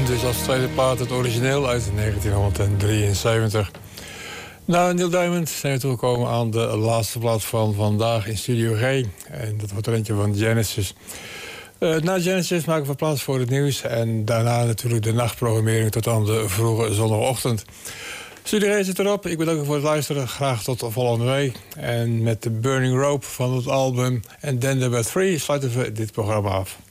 dus als tweede plaat het origineel uit 1973. Na Neil Diamond zijn we toegekomen aan de laatste plaat van vandaag in Studio G. En dat wordt er eentje van Genesis. Na Genesis maken we plaats voor het nieuws. En daarna natuurlijk de nachtprogrammering tot aan de vroege zondagochtend. Studio G zit erop. Ik bedank u voor het luisteren. Graag tot de volgende week. En met de Burning Rope van het album And Then There Were Three sluiten we dit programma af.